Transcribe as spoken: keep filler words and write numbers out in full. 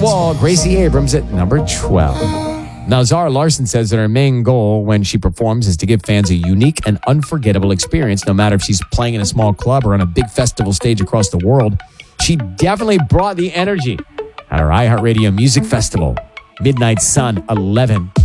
Wall, Gracie Abrams at number twelve. Now, Zara Larsson says that her main goal when she performs is to give fans a unique and unforgettable experience, no matter if she's playing in a small club or on a big festival stage across the world. She definitely brought the energy at our iHeartRadio Music Festival. Midnight Sun, eleven.